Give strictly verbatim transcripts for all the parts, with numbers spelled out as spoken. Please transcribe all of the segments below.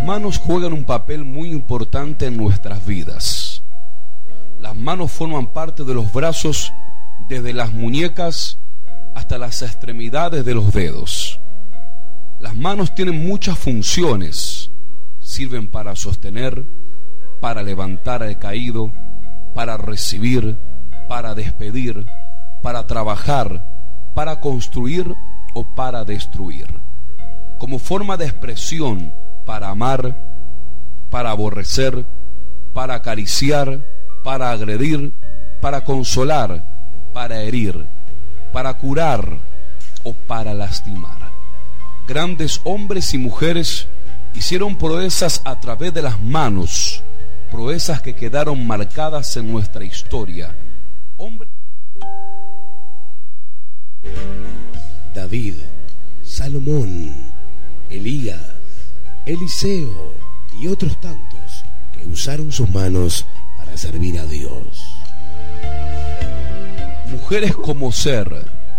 manos juegan un papel muy importante en nuestras vidas. Las manos forman parte de los brazos desde las muñecas hasta las extremidades de los dedos. Las manos tienen muchas funciones. Sirven para sostener, para levantar al caído, para recibir, para despedir, para trabajar, para construir o para destruir. Como forma de expresión, para amar, para aborrecer, para acariciar, para agredir, para consolar, para herir, para curar o para lastimar. Grandes hombres y mujeres hicieron proezas a través de las manos, proezas que quedaron marcadas en nuestra historia. Hombre... David, Salomón, Elías, Eliseo y otros tantos que usaron sus manos para servir a Dios. Mujeres como Ser,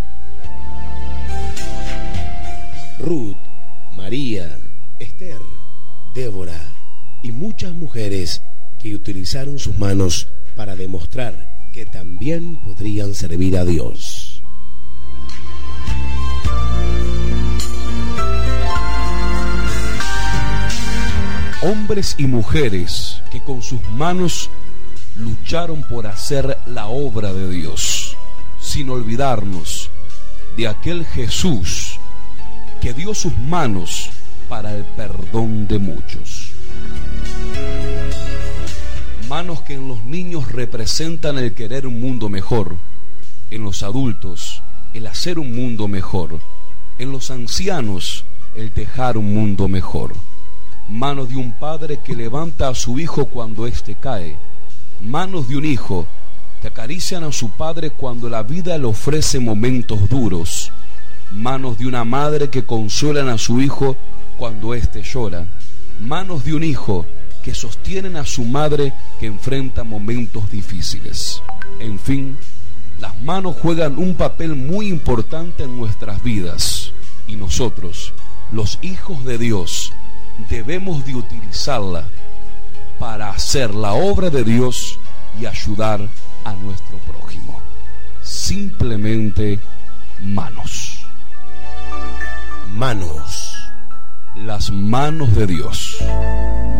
Ruth, María, Esther, Débora y muchas mujeres que utilizaron sus manos para demostrar que también podrían servir a Dios. Hombres y mujeres que con sus manos lucharon por hacer la obra de Dios, sin olvidarnos de aquel Jesús que dio sus manos para el perdón de muchos. Manos que en los niños representan el querer un mundo mejor, en los adultos el hacer un mundo mejor, en los ancianos el dejar un mundo mejor. Manos de un padre que levanta a su hijo cuando éste cae, manos de un hijo que acarician a su padre cuando la vida le ofrece momentos duros, manos de una madre que consuelan a su hijo cuando éste llora, manos de un hijo que sostienen a su madre que enfrenta momentos difíciles. En fin, las manos juegan un papel muy importante en nuestras vidas y nosotros, los hijos de Dios, debemos de utilizarla para hacer la obra de Dios y ayudar a nuestro prójimo. Simplemente manos. Manos. Las manos de Dios.